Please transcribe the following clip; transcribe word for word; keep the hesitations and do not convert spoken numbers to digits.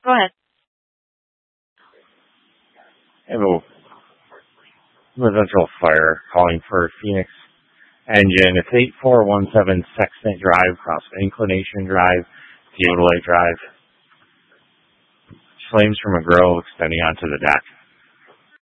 Go ahead. Hello. Residential fire calling for Phoenix engine. It's eight four one seven Sextant Drive, across Inclination Drive, Theodolite Drive. Flames from a grill extending onto the deck.